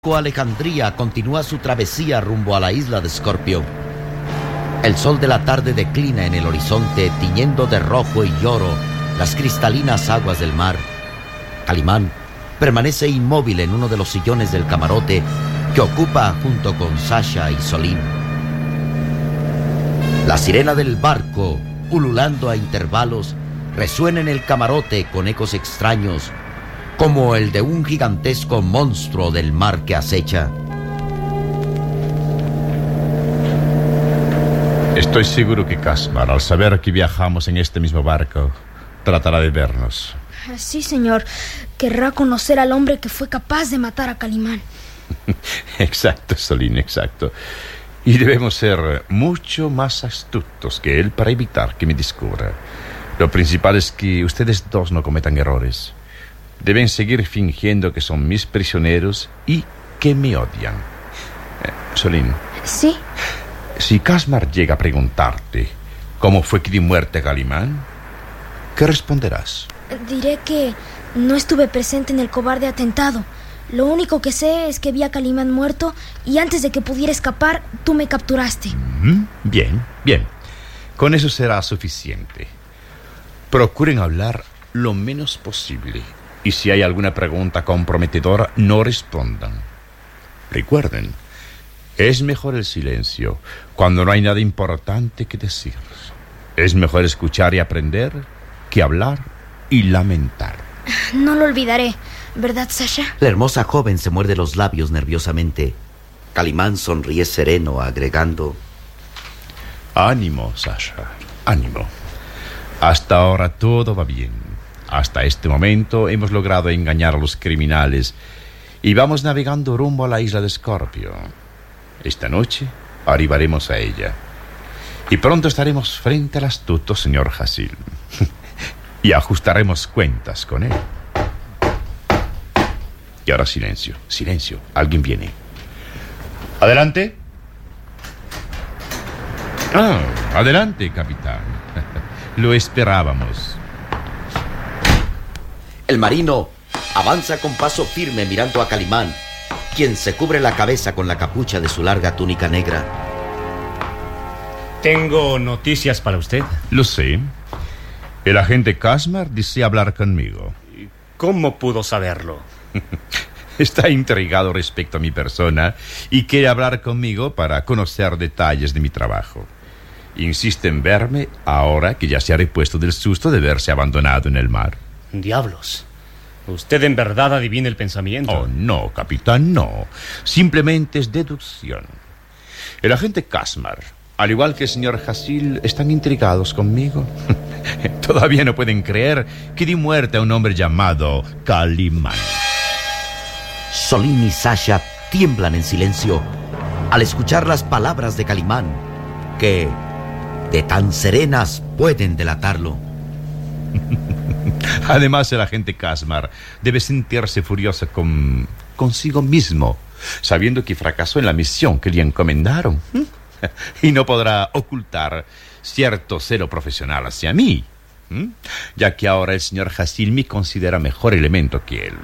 Alejandría continúa su travesía rumbo a la isla de Scorpio. El sol de la tarde declina en el horizonte, tiñendo de rojo y oro las cristalinas aguas del mar. Calimán permanece inmóvil en uno de los sillones del camarote que ocupa junto con Sasha y Solín. La sirena del barco, ululando a intervalos, resuena en el camarote con ecos extraños, como el de un gigantesco monstruo del mar que acecha. Estoy seguro que Casmar, al saber que viajamos en este mismo barco, tratará de vernos. Sí, señor. Querrá conocer al hombre que fue capaz de matar a Calimán. Exacto, Solín, exacto. Y debemos ser mucho más astutos que él para evitar que me descubra. Lo principal es que ustedes dos no cometan errores. Deben seguir fingiendo que son mis prisioneros y que me odian. Solín. ¿Sí? Si Casmar llega a preguntarte cómo fue que di muerte a Calimán, ¿qué responderás? Diré que no estuve presente en el cobarde atentado. Lo único que sé es que vi a Calimán muerto y antes de que pudiera escapar, tú me capturaste. Bien, bien. Con eso será suficiente. Procuren hablar lo menos posible. Y si hay alguna pregunta comprometedora, no respondan. Recuerden, es mejor el silencio cuando no hay nada importante que decir. Es mejor escuchar y aprender que hablar y lamentar. No lo olvidaré, ¿verdad, Sasha? La hermosa joven se muerde los labios nerviosamente. Calimán sonríe sereno, agregando: Ánimo, Sasha, ánimo. Hasta ahora todo va bien. Hasta este momento hemos logrado engañar a los criminales y vamos navegando rumbo a la isla de Scorpio. Esta noche arribaremos a ella y pronto estaremos frente al astuto señor Hasil y ajustaremos cuentas con él. Y ahora silencio, silencio. Alguien viene. Adelante. Adelante, capitán. Lo esperábamos. El marino avanza con paso firme mirando a Calimán, quien se cubre la cabeza con la capucha de su larga túnica negra. Tengo noticias para usted. Lo sé. El agente Casmar desea hablar conmigo. ¿Cómo pudo saberlo? Está intrigado respecto a mi persona y quiere hablar conmigo para conocer detalles de mi trabajo. Insiste en verme ahora que ya se ha repuesto del susto de verse abandonado en el mar. Diablos. ¿Usted en verdad adivina el pensamiento? Oh, no, capitán, no. Simplemente es deducción. El agente Casmar, al igual que el señor Hasil, están intrigados conmigo. Todavía no pueden creer que di muerte a un hombre llamado Calimán. Solín y Sasha tiemblan en silencio al escuchar las palabras de Calimán, que de tan serenas pueden delatarlo. Además, el agente Casmar debe sentirse furioso consigo mismo, sabiendo que fracasó en la misión que le encomendaron. Y no podrá ocultar cierto celo profesional hacia mí, ya que ahora el señor Hasil me considera mejor elemento que él.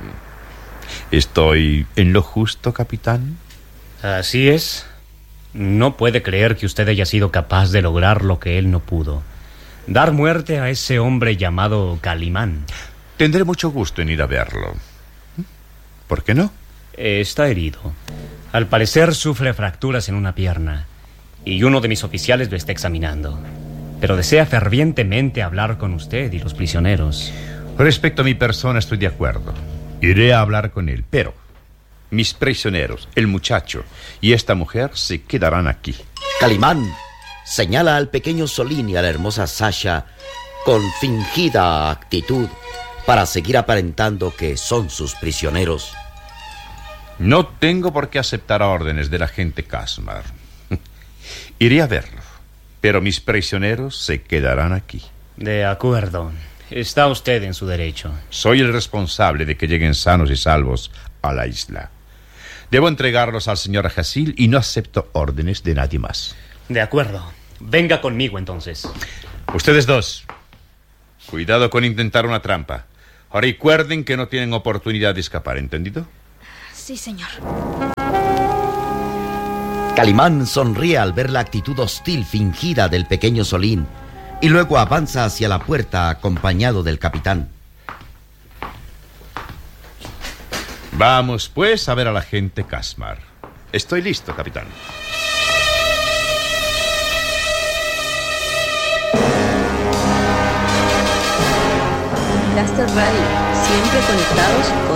¿Estoy en lo justo, capitán? Así es. No puede creer que usted haya sido capaz de lograr lo que él no pudo. Dar muerte a ese hombre llamado Calimán. Tendré mucho gusto en ir a verlo. ¿Por qué no? Está herido. Al parecer sufre fracturas en una pierna y uno de mis oficiales lo está examinando. Pero desea fervientemente hablar con usted y los prisioneros. Respecto a mi persona estoy de acuerdo. Iré a hablar con él, pero mis prisioneros, el muchacho y esta mujer se quedarán aquí. Calimán señala al pequeño Solín y a la hermosa Sasha con fingida actitud para seguir aparentando que son sus prisioneros. No tengo por qué aceptar órdenes del agente Casmar. Iré a verlo, pero mis prisioneros se quedarán aquí. De acuerdo. Está usted en su derecho. Soy el responsable de que lleguen sanos y salvos a la isla. Debo entregarlos al señor Hasil y no acepto órdenes de nadie más. De acuerdo. Venga conmigo, entonces. Ustedes dos, cuidado con intentar una trampa. Recuerden que no tienen oportunidad de escapar, ¿entendido? Sí, señor. Calimán sonríe al ver la actitud hostil fingida del pequeño Solín y luego avanza hacia la puerta acompañado del capitán. Vamos, pues, a ver al agente Casmar. Estoy listo, capitán. Blaster Radio, siempre conectados con